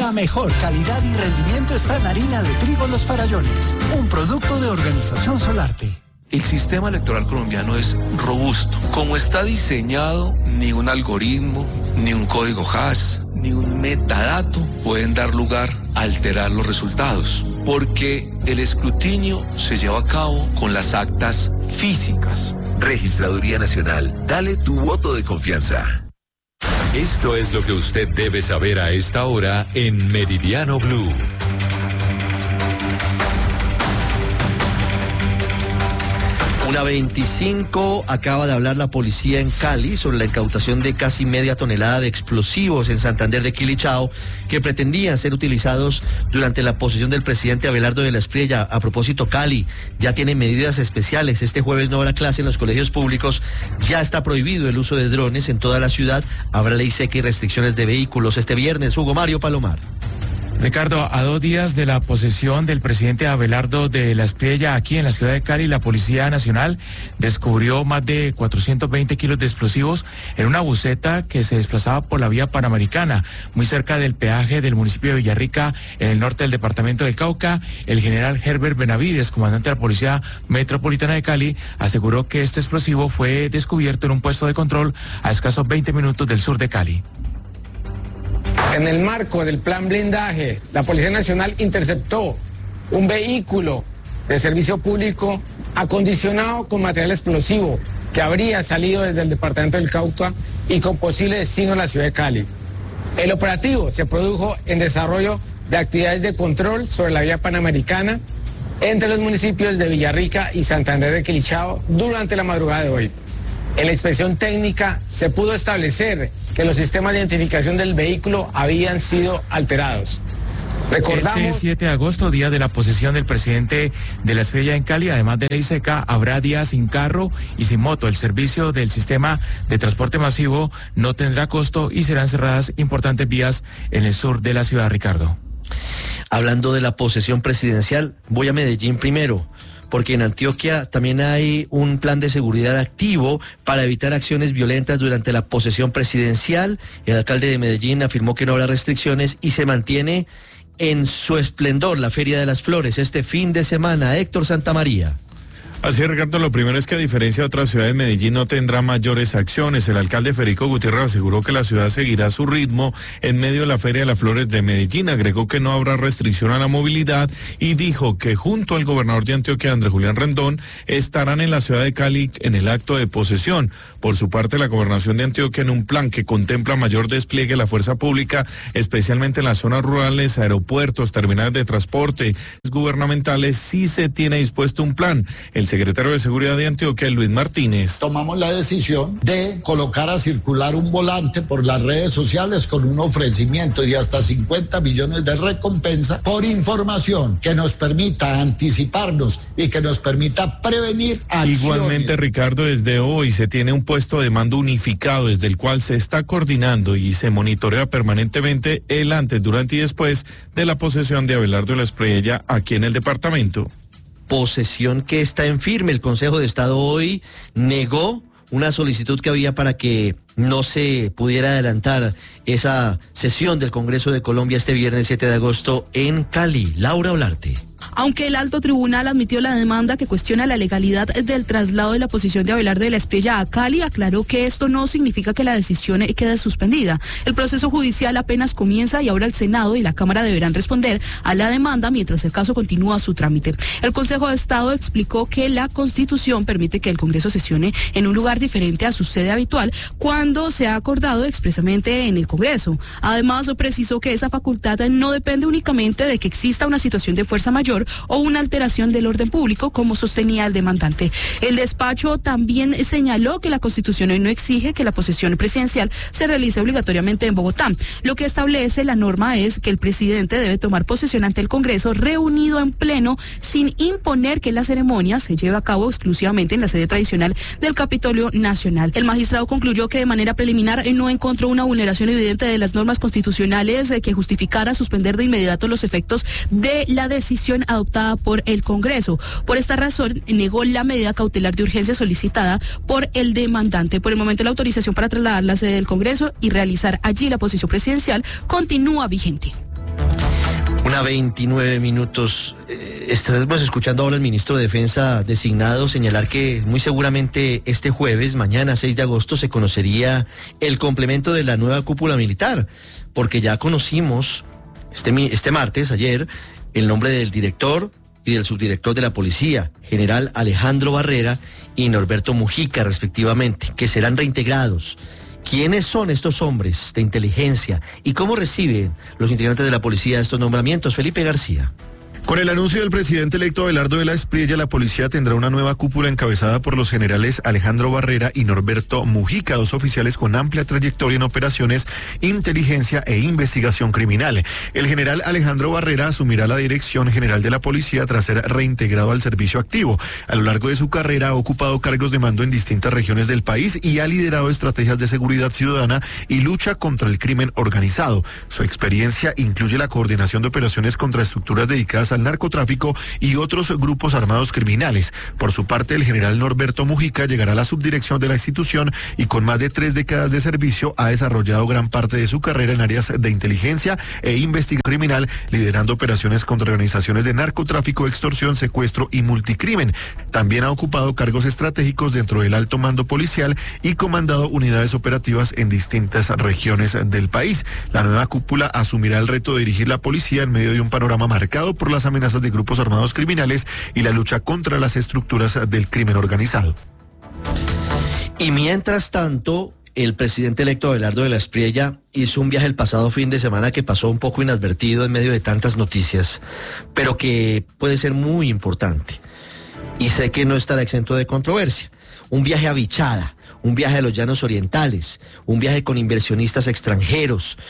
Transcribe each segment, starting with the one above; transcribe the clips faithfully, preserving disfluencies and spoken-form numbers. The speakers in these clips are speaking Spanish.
La mejor calidad y rendimiento está en harina de trigo Los Farallones, un producto de Organización Solarte. El sistema electoral colombiano es robusto. Como está diseñado, ni un algoritmo, ni un código hash, ni un metadato pueden dar lugar a alterar los resultados, porque el escrutinio se lleva a cabo con las actas físicas. Registraduría Nacional, dale tu voto de confianza. Esto es lo que usted debe saber a esta hora en Meridiano Blue. Una veinticinco, acaba de hablar la policía en Cali sobre la incautación de casi media tonelada de explosivos en Santander de Quilichao que pretendían ser utilizados durante la posesión del presidente Abelardo de la Espriella. A propósito, Cali ya tiene medidas especiales. Este jueves no habrá clase en los colegios públicos. Ya está prohibido el uso de drones en toda la ciudad. Habrá ley seca y restricciones de vehículos este viernes. Hugo Mario Palomar. Ricardo, a dos días de la posesión del presidente Abelardo de la Espriella aquí en la ciudad de Cali, la Policía Nacional descubrió más de cuatrocientos veinte kilos de explosivos en una buseta que se desplazaba por la vía Panamericana, muy cerca del peaje del municipio de Villarrica, en el norte del departamento del Cauca. El general Herbert Benavides, comandante de la Policía Metropolitana de Cali, aseguró que este explosivo fue descubierto en un puesto de control a escasos veinte minutos del sur de Cali. En el marco del plan blindaje, la Policía Nacional interceptó un vehículo de servicio público acondicionado con material explosivo que habría salido desde el departamento del Cauca y con posible destino a la ciudad de Cali. El operativo se produjo en desarrollo de actividades de control sobre la vía Panamericana entre los municipios de Villarrica y Santander de Quilichao durante la madrugada de hoy. En la inspección técnica se pudo establecer que los sistemas de identificación del vehículo habían sido alterados. Recordamos... Este siete de agosto, día de la posesión del presidente de la Espriella en Cali, además de ley seca, habrá días sin carro y sin moto. El servicio del sistema de transporte masivo no tendrá costo y serán cerradas importantes vías en el sur de la ciudad, Ricardo. Hablando de la posesión presidencial, voy a Medellín primero, porque en Antioquia también hay un plan de seguridad activo para evitar acciones violentas durante la posesión presidencial. El alcalde de Medellín afirmó que no habrá restricciones y se mantiene en su esplendor la Feria de las Flores este fin de semana. Héctor Santamaría. Así es, Ricardo, lo primero es que a diferencia de otras ciudades, Medellín no tendrá mayores acciones. El alcalde Federico Gutiérrez aseguró que la ciudad seguirá su ritmo en medio de la Feria de las Flores de Medellín. Agregó que no habrá restricción a la movilidad y dijo que junto al gobernador de Antioquia, Andrés Julián Rendón, estarán en la ciudad de Cali en el acto de posesión. Por su parte, la gobernación de Antioquia, en un plan que contempla mayor despliegue de la fuerza pública, especialmente en las zonas rurales, aeropuertos, terminales de transporte gubernamentales, sí se tiene dispuesto un plan. El secretario de Seguridad de Antioquia, Luis Martínez. Tomamos la decisión de colocar a circular un volante por las redes sociales con un ofrecimiento de hasta cincuenta millones de recompensa por información que nos permita anticiparnos y que nos permita prevenir acciones. Igualmente, Ricardo, desde hoy se tiene un puesto de mando unificado desde el cual se está coordinando y se monitorea permanentemente el antes, durante y después de la posesión de Abelardo de la Espriella aquí en el departamento. Posesión que está en firme. El Consejo de Estado hoy negó una solicitud que había para que no se pudiera adelantar esa sesión del Congreso de Colombia este viernes siete de agosto en Cali. Laura Olarte. Aunque el alto tribunal admitió la demanda que cuestiona la legalidad del traslado de la posición de Abelardo de la Espriella a Cali, aclaró que esto no significa que la decisión quede suspendida. El proceso judicial apenas comienza y ahora el Senado y la Cámara deberán responder a la demanda mientras el caso continúa su trámite. El Consejo de Estado explicó que la Constitución permite que el Congreso sesione en un lugar diferente a su sede habitual cuando se ha acordado expresamente en el Congreso. Además, precisó que esa facultad no depende únicamente de que exista una situación de fuerza mayor o una alteración del orden público, como sostenía el demandante. El despacho también señaló que la Constitución hoy no exige que la posesión presidencial se realice obligatoriamente en Bogotá. Lo que establece la norma es que el presidente debe tomar posesión ante el Congreso reunido en pleno, sin imponer que la ceremonia se lleve a cabo exclusivamente en la sede tradicional del Capitolio Nacional. El magistrado concluyó que de manera preliminar no encontró una vulneración evidente de las normas constitucionales que justificara suspender de inmediato los efectos de la decisión adoptada por el Congreso. Por esta razón, negó la medida cautelar de urgencia solicitada por el demandante. Por el momento, la autorización para trasladar la sede del Congreso y realizar allí la posesión presidencial continúa vigente. Una veintinueve minutos. Eh, estamos escuchando ahora al ministro de Defensa designado señalar que muy seguramente este jueves, mañana seis de agosto, se conocería el complemento de la nueva cúpula militar, porque ya conocimos este, este martes, ayer, el nombre del director y del subdirector de la policía, general Alejandro Barrera y Norberto Mujica, respectivamente, que serán reintegrados. ¿Quiénes son estos hombres de inteligencia y cómo reciben los integrantes de la policía estos nombramientos? Felipe García. Con el anuncio del presidente electo Abelardo de la Espriella, la policía tendrá una nueva cúpula encabezada por los generales Alejandro Barrera y Norberto Mujica, dos oficiales con amplia trayectoria en operaciones, inteligencia e investigación criminal. El general Alejandro Barrera asumirá la dirección general de la policía tras ser reintegrado al servicio activo. A lo largo de su carrera ha ocupado cargos de mando en distintas regiones del país y ha liderado estrategias de seguridad ciudadana y lucha contra el crimen organizado. Su experiencia incluye la coordinación de operaciones contra estructuras dedicadas a narcotráfico y otros grupos armados criminales. Por su parte, el general Norberto Mujica llegará a la subdirección de la institución y con más de tres décadas de servicio ha desarrollado gran parte de su carrera en áreas de inteligencia e investigación criminal, liderando operaciones contra organizaciones de narcotráfico, extorsión, secuestro y multicrimen. También ha ocupado cargos estratégicos dentro del alto mando policial y comandado unidades operativas en distintas regiones del país. La nueva cúpula asumirá el reto de dirigir la policía en medio de un panorama marcado por las amenazas de grupos armados criminales y la lucha contra las estructuras del crimen organizado. Y mientras tanto, el presidente electo Abelardo de la Espriella hizo un viaje el pasado fin de semana que pasó un poco inadvertido en medio de tantas noticias, pero que puede ser muy importante. Y sé que no estará exento de controversia. Un viaje a Vichada, un viaje a los Llanos Orientales, un viaje con inversionistas extranjeros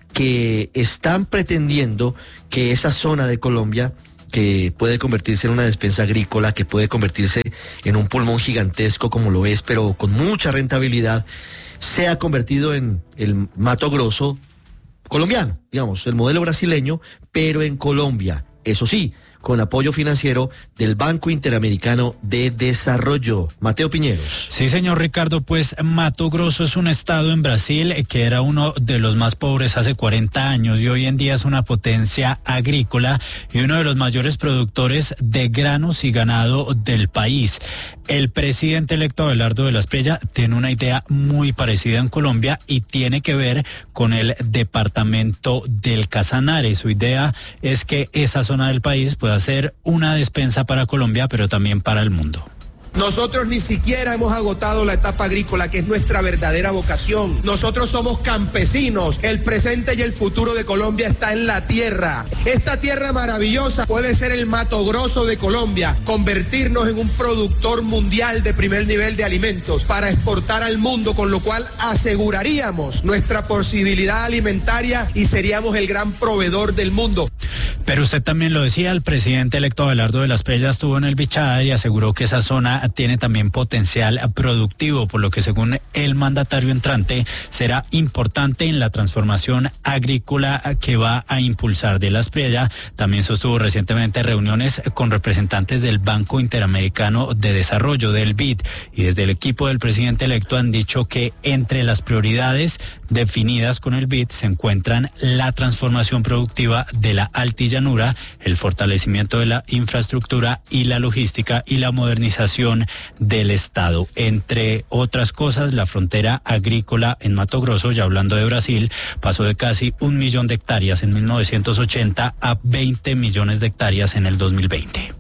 que están pretendiendo que esa zona de Colombia, que puede convertirse en una despensa agrícola, que puede convertirse en un pulmón gigantesco como lo es, pero con mucha rentabilidad, sea convertido en el Mato Grosso colombiano, digamos, el modelo brasileño, pero en Colombia, eso sí, con apoyo financiero del Banco Interamericano de Desarrollo. Mateo Piñeros. Sí, señor Ricardo, pues Mato Grosso es un estado en Brasil que era uno de los más pobres hace cuarenta años y hoy en día es una potencia agrícola y uno de los mayores productores de granos y ganado del país. El presidente electo Abelardo de la Espriella tiene una idea muy parecida en Colombia y tiene que ver con el departamento del Casanare. Su idea es que esa zona del país pueda ser una despensa para Colombia, pero también para el mundo. Nosotros ni siquiera hemos agotado la etapa agrícola, que es nuestra verdadera vocación. Nosotros somos campesinos. El presente y el futuro de Colombia está en la tierra. Esta tierra maravillosa puede ser el Mato Grosso de Colombia, convertirnos en un productor mundial de primer nivel de alimentos para exportar al mundo, con lo cual aseguraríamos nuestra posibilidad alimentaria y seríamos el gran proveedor del mundo. Pero usted también lo decía, el presidente electo Abelardo de la Espriella estuvo en el Vichada y aseguró que esa zona tiene también potencial productivo, por lo que según el mandatario entrante será importante en la transformación agrícola que va a impulsar de la Espriella. También sostuvo recientemente reuniones con representantes del Banco Interamericano de Desarrollo, del B I D, y desde el equipo del presidente electo han dicho que entre las prioridades definidas con el B I D se encuentran la transformación productiva de la altillanura, el fortalecimiento de la infraestructura y la logística y la modernización del Estado. Entre otras cosas, la frontera agrícola en Mato Grosso, ya hablando de Brasil, pasó de casi un millón de hectáreas en mil novecientos ochenta a veinte millones de hectáreas en el dos mil veinte.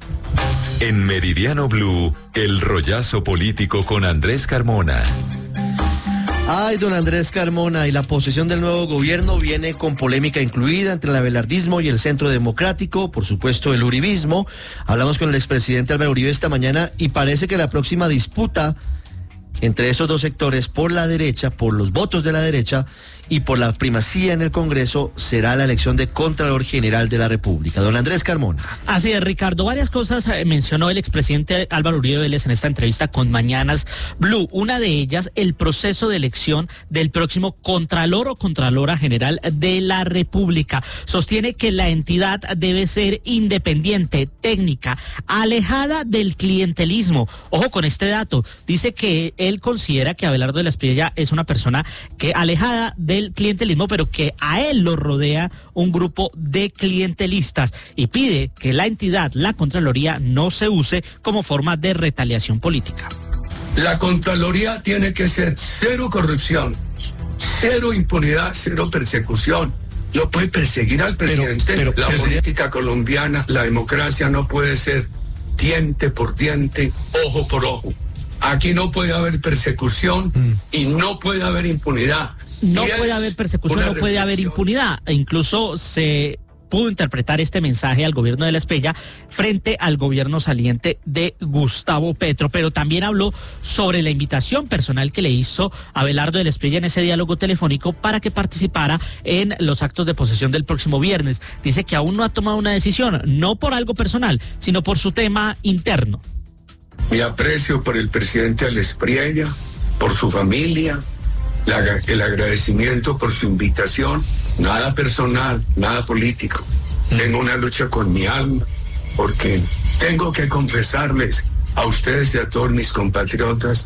En Meridiano Blue, el rollazo político con Andrés Carmona. Ay, don Andrés Carmona, y la posesión del nuevo gobierno viene con polémica incluida entre el abelardismo y el Centro Democrático, por supuesto el uribismo. Hablamos con el expresidente Álvaro Uribe esta mañana y parece que la próxima disputa entre esos dos sectores por la derecha, por los votos de la derecha y por la primacía en el Congreso será la elección de Contralor General de la República. Don Andrés Carmona. Así es, Ricardo. Varias cosas eh, mencionó el expresidente Álvaro Uribe Vélez en esta entrevista con Mañanas Blue. Una de ellas, el proceso de elección del próximo Contralor o Contralora General de la República. Sostiene que la entidad debe ser independiente, técnica, alejada del clientelismo. Ojo con este dato. Dice que él considera que Abelardo de la Espriella es una persona que alejada del el clientelismo, pero que a él lo rodea un grupo de clientelistas y pide que la entidad, la Contraloría, no se use como forma de retaliación política. La Contraloría tiene que ser cero corrupción, cero impunidad, cero persecución. No puede perseguir al presidente. Pero, pero, la presidente... política colombiana, la democracia no puede ser diente por diente, ojo por ojo. Aquí no puede haber persecución mm. y no puede haber impunidad. No puede haber persecución, no puede haber impunidad. E incluso se pudo interpretar este mensaje al gobierno de La Espriella frente al gobierno saliente de Gustavo Petro, pero también habló sobre la invitación personal que le hizo Abelardo de La Espriella en ese diálogo telefónico para que participara en los actos de posesión del próximo viernes. Dice que aún no ha tomado una decisión, no por algo personal, sino por su tema interno. Mi aprecio por el presidente de La Espriella, por su familia, la, el agradecimiento por su invitación. Nada personal, nada político. Tengo una lucha con mi alma porque tengo que confesarles a ustedes y a todos mis compatriotas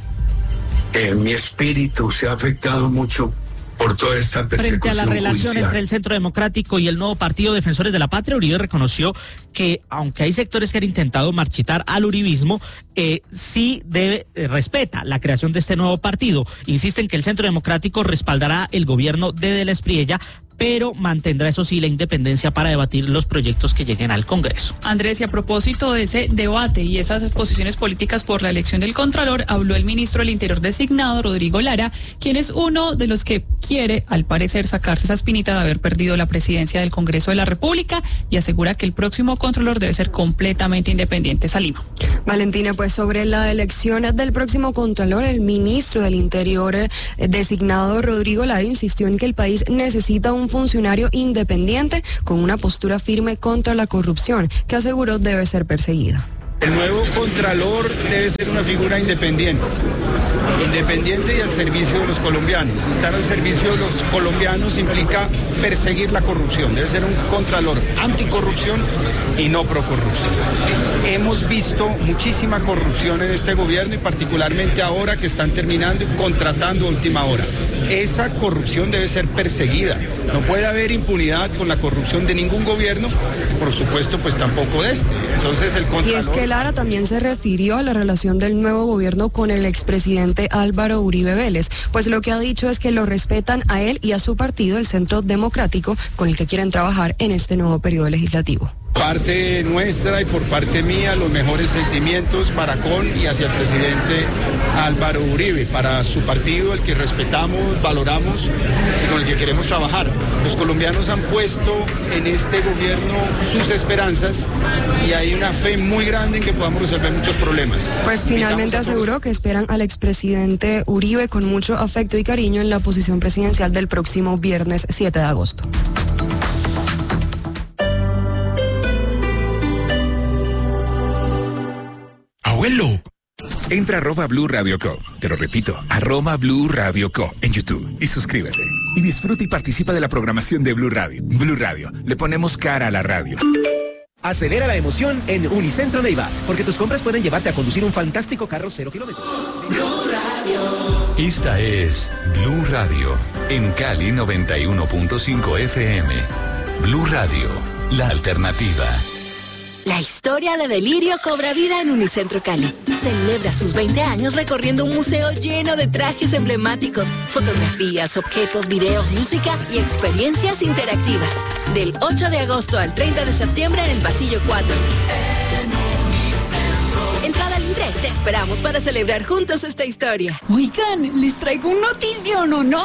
que mi espíritu se ha afectado mucho por toda esta persecución Frente a la relación judicial. Entre el Centro Democrático y el nuevo Partido Defensores de la Patria, Uribe reconoció que aunque hay sectores que han intentado marchitar al uribismo, eh, sí debe, eh, respeta la creación de este nuevo partido. Insiste en que el Centro Democrático respaldará el gobierno de De La Espriella, pero mantendrá, eso sí, la independencia para debatir los proyectos que lleguen al Congreso. Andrés, y a propósito de ese debate y esas posiciones políticas por la elección del Contralor, habló el ministro del Interior designado, Rodrigo Lara, quien es uno de los que quiere, al parecer, sacarse esa espinita de haber perdido la presidencia del Congreso de la República y asegura que el próximo Contralor debe ser completamente independiente. Salima. Valentina, pues sobre la elección del próximo Contralor, el ministro del Interior eh, designado, Rodrigo Lara, insistió en que el país necesita un funcionario independiente con una postura firme contra la corrupción, que aseguró debe ser perseguida. El nuevo Contralor debe ser una figura independiente, independiente y al servicio de los colombianos. Estar al servicio de los colombianos implica perseguir la corrupción. Debe ser un Contralor anticorrupción y no procorrupción. Hemos visto muchísima corrupción en este gobierno y particularmente ahora que están terminando y contratando a última hora. Esa corrupción debe ser perseguida. No puede haber impunidad con la corrupción de ningún gobierno, por supuesto, pues tampoco de este. Entonces el Contralor... Y es que Lara también se refirió a la relación del nuevo gobierno con el expresidente Álvaro Uribe Vélez, pues lo que ha dicho es que lo respetan a él y a su partido, el Centro Democrático, con el que quieren trabajar en este nuevo periodo legislativo. Parte nuestra y por parte mía, los mejores sentimientos para con y hacia el presidente Álvaro Uribe, para su partido, el que respetamos, valoramos y con el que queremos trabajar. Los colombianos han puesto en este gobierno sus esperanzas y hay una fe muy grande en que podamos resolver muchos problemas. Pues finalmente aseguró que esperan al expresidente Uribe con mucho afecto y cariño en la posición presidencial del próximo viernes siete de agosto. Abuelo. Entra a arroba Blue Radio Co. Te lo repito, arroba Blue Radio Co. en YouTube y suscríbete. Y disfruta y participa de la programación de Blue Radio. Blue Radio, le ponemos cara a la radio. Acelera la emoción en Unicentro Neiva, porque tus compras pueden llevarte a conducir un fantástico carro cero kilómetros. Blue Radio. Esta es Blue Radio, en Cali noventa y uno punto cinco F M. Blue Radio, la alternativa. La historia de Delirio cobra vida en Unicentro Cali. Celebra sus veinte años recorriendo un museo lleno de trajes emblemáticos, fotografías, objetos, videos, música y experiencias interactivas. Del ocho de agosto al treinta de septiembre en el pasillo cuatro. Entrada libre. Te esperamos para celebrar juntos esta historia. Oigan, les traigo un notición, ¿o no?